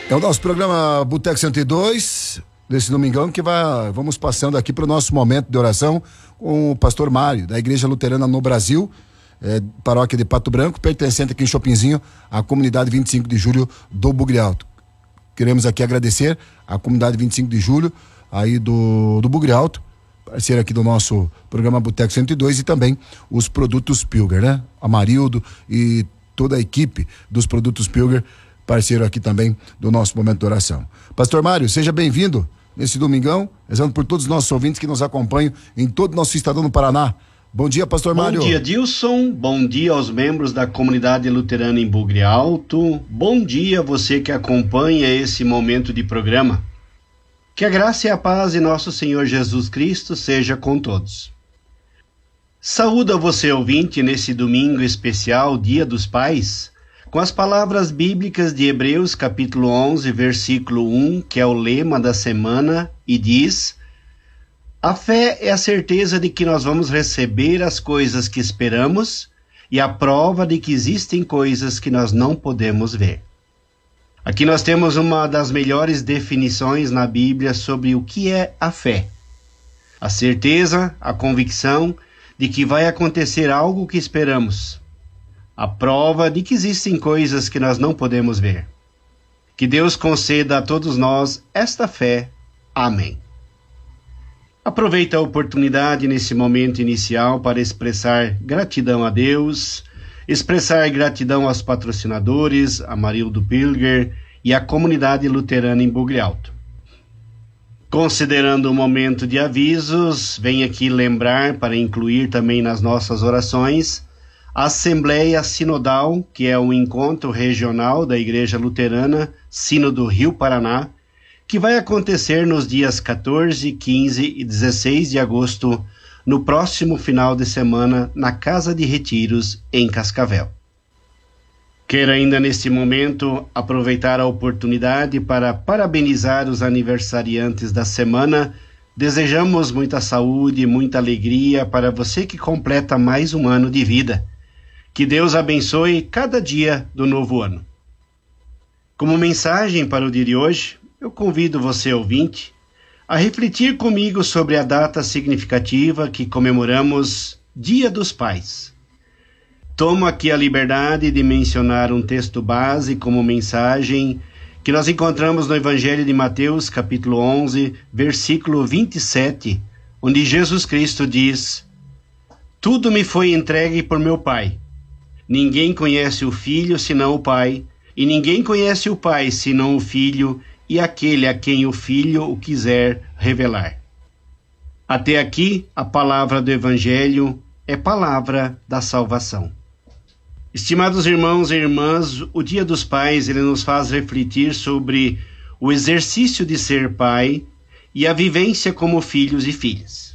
É o nosso programa Boteco 102, desse domingão, que vamos passando aqui para o nosso momento de oração com o pastor Mário, da Igreja Luterana no Brasil, paróquia de Pato Branco, pertencente aqui em Chopinzinho, à comunidade 25 de julho do Bugre Alto. Queremos aqui agradecer à comunidade 25 de julho, aí do Bugre Alto, parceiro aqui do nosso programa Boteco 102, e também os produtos Pilger, né? Amarildo e toda a equipe dos produtos Pilger, parceiro aqui também do nosso momento de oração. Pastor Mário, seja bem-vindo nesse domingão, rezando por todos os nossos ouvintes que nos acompanham em todo o nosso estado no Paraná. Bom dia, pastor Mário. Bom dia, Dilson. Bom dia aos membros da comunidade luterana em Bugre Alto. Bom dia a você que acompanha esse momento de programa. Que a graça e a paz de nosso Senhor Jesus Cristo seja com todos. Saúdo a você, ouvinte, nesse domingo especial, Dia dos Pais, com as palavras bíblicas de Hebreus capítulo 11, versículo 1, que é o lema da semana, e diz: a fé é a certeza de que nós vamos receber as coisas que esperamos e a prova de que existem coisas que nós não podemos ver. Aqui nós temos uma das melhores definições na Bíblia sobre o que é a fé. A certeza, a convicção de que vai acontecer algo que esperamos. A prova de que existem coisas que nós não podemos ver. Que Deus conceda a todos nós esta fé. Amém. Aproveita a oportunidade nesse momento inicial para expressar gratidão a Deus, expressar gratidão aos patrocinadores, a Amarildo Pilger e a comunidade luterana em Bugre Alto. Considerando o momento de avisos, venho aqui lembrar, para incluir também nas nossas orações, a Assembleia Sinodal, que é o encontro regional da Igreja Luterana, Sínodo Rio Paraná, que vai acontecer nos dias 14, 15 e 16 de agosto, no próximo final de semana, na Casa de Retiros, em Cascavel. Quero ainda neste momento aproveitar a oportunidade para parabenizar os aniversariantes da semana. Desejamos muita saúde e muita alegria para você que completa mais um ano de vida. Que Deus abençoe cada dia do novo ano. Como mensagem para o dia de hoje, eu convido você, ouvinte, a refletir comigo sobre a data significativa que comemoramos, Dia dos Pais. Tomo aqui a liberdade de mencionar um texto base como mensagem que nós encontramos no Evangelho de Mateus, capítulo 11, versículo 27, onde Jesus Cristo diz: tudo me foi entregue por meu Pai. Ninguém conhece o Filho senão o Pai, e ninguém conhece o Pai senão o Filho, e aquele a quem o Filho o quiser revelar. Até aqui, a palavra do Evangelho é palavra da salvação. Estimados irmãos e irmãs, o Dia dos Pais ele nos faz refletir sobre o exercício de ser pai e a vivência como filhos e filhas.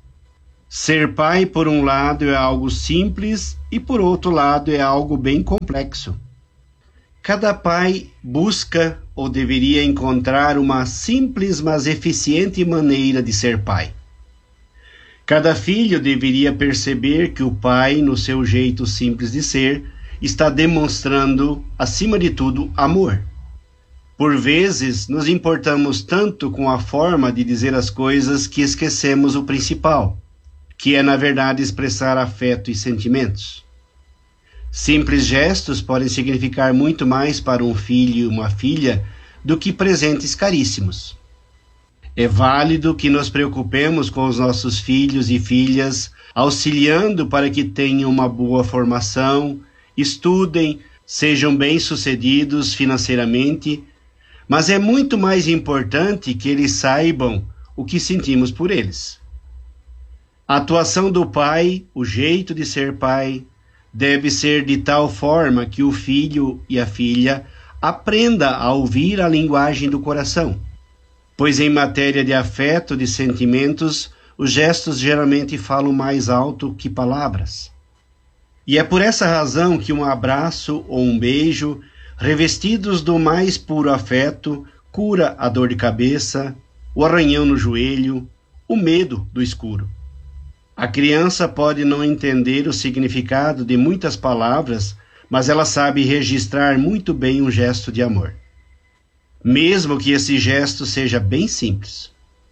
Ser pai, por um lado, é algo simples e, por outro lado, é algo bem complexo. Cada pai busca ou deveria encontrar uma simples, mas eficiente maneira de ser pai. Cada filho deveria perceber que o pai, no seu jeito simples de ser, está demonstrando, acima de tudo, amor. Por vezes, nos importamos tanto com a forma de dizer as coisas que esquecemos o principal, que é, na verdade, expressar afeto e sentimentos. Simples gestos podem significar muito mais para um filho e uma filha do que presentes caríssimos. É válido que nos preocupemos com os nossos filhos e filhas, auxiliando para que tenham uma boa formação, estudem, sejam bem-sucedidos financeiramente, mas é muito mais importante que eles saibam o que sentimos por eles. A atuação do pai, o jeito de ser pai, deve ser de tal forma que o filho e a filha aprenda a ouvir a linguagem do coração, pois em matéria de afeto, de sentimentos, os gestos geralmente falam mais alto que palavras. E é por essa razão que um abraço ou um beijo, revestidos do mais puro afeto, cura a dor de cabeça, o arranhão no joelho, o medo do escuro. A criança pode não entender o significado de muitas palavras, mas ela sabe registrar muito bem um gesto de amor. mesmo que esse gesto seja bem simples.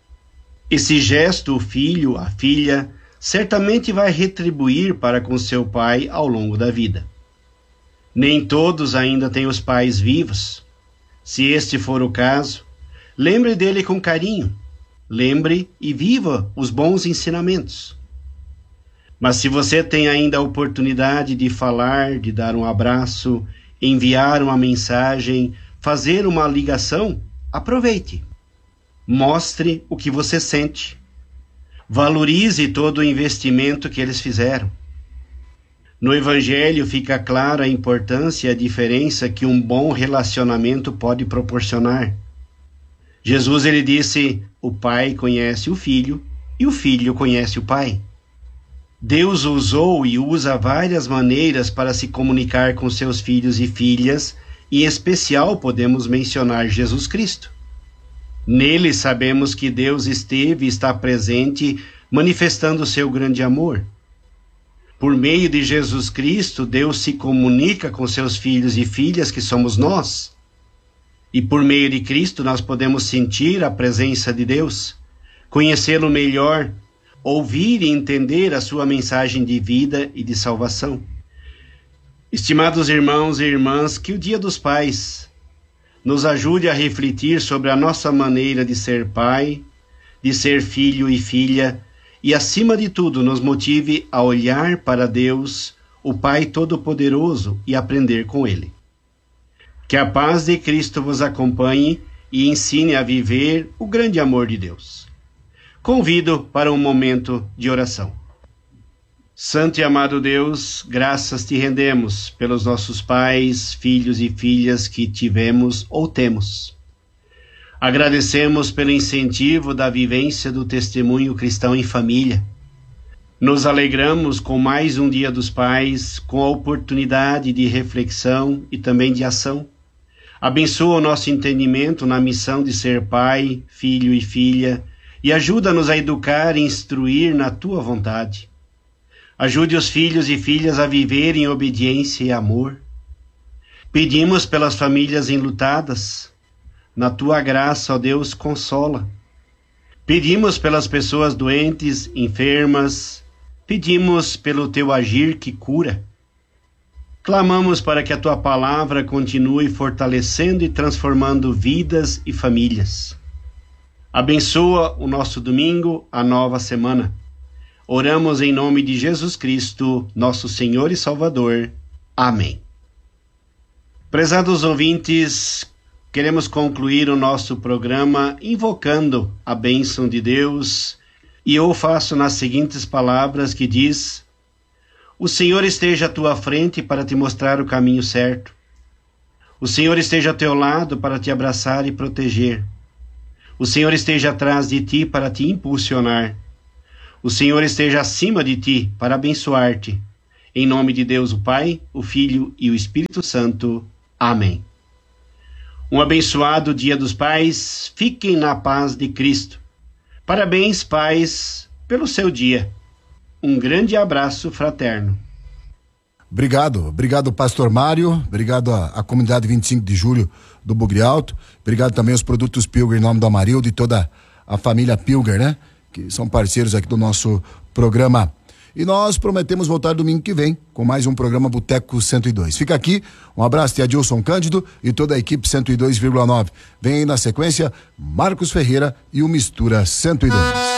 Esse gesto, o filho, a filha, certamente vai retribuir para com seu pai ao longo da vida. Nem todos ainda têm os pais vivos. Se este for o caso, lembre dele com carinho. Lembre e viva os bons ensinamentos. Mas se você tem ainda a oportunidade de falar, de dar um abraço, enviar uma mensagem, fazer uma ligação, aproveite. Mostre o que você sente. Valorize todo o investimento que eles fizeram. No Evangelho fica clara a importância e a diferença que um bom relacionamento pode proporcionar. Jesus ele disse: o pai conhece o filho e o filho conhece o pai. Deus usou e usa várias maneiras para se comunicar com seus filhos e filhas, e em especial podemos mencionar Jesus Cristo. Nele sabemos que Deus esteve e está presente, manifestando seu grande amor. Por meio de Jesus Cristo, Deus se comunica com seus filhos e filhas, que somos nós. E por meio de Cristo nós podemos sentir a presença de Deus, conhecê-lo melhor, ouvir e entender a sua mensagem de vida e de salvação. Estimados irmãos e irmãs, que o Dia dos Pais nos ajude a refletir sobre a nossa maneira de ser pai, de ser filho e filha, e acima de tudo nos motive a olhar para Deus, o Pai Todo-Poderoso, e aprender com Ele. Que a paz de Cristo vos acompanhe e ensine a viver o grande amor de Deus. Convido para um momento de oração. Santo e amado Deus, graças te rendemos pelos nossos pais, filhos e filhas que tivemos ou temos. Agradecemos pelo incentivo da vivência do testemunho cristão em família. Nos alegramos com mais um Dia dos Pais, com a oportunidade de reflexão e também de ação. Abençoa o nosso entendimento na missão de ser pai, filho e filha, e ajuda-nos a educar e instruir na tua vontade. Ajude os filhos e filhas a viver em obediência e amor. Pedimos pelas famílias enlutadas. Na tua graça, ó Deus, consola. Pedimos pelas pessoas doentes, enfermas. Pedimos pelo teu agir que cura. Clamamos para que a tua palavra continue fortalecendo e transformando vidas e famílias. Abençoa o nosso domingo, a nova semana. Oramos em nome de Jesus Cristo, nosso Senhor e Salvador. Amém. Prezados ouvintes, queremos concluir o nosso programa invocando a bênção de Deus, e eu faço nas seguintes palavras que diz: o Senhor esteja à tua frente para te mostrar o caminho certo. O Senhor esteja ao teu lado para te abraçar e proteger. O Senhor esteja atrás de ti para te impulsionar. O Senhor esteja acima de ti para abençoar-te. Em nome de Deus o Pai, o Filho e o Espírito Santo. Amém. Um abençoado Dia dos Pais. Fiquem na paz de Cristo. Parabéns, pais, pelo seu dia. Um grande abraço fraterno. Obrigado, pastor Mário, obrigado à comunidade 25 de julho do Bugre Alto, obrigado também aos produtos Pilger em nome do Amarildo e toda a família Pilger, né? Que são parceiros aqui do nosso programa. E nós prometemos voltar domingo que vem com mais um programa Boteco 102. Fica aqui, um abraço de Adilson Cândido e toda a equipe 102,9. Vem aí na sequência Marcos Ferreira e o Mistura 102.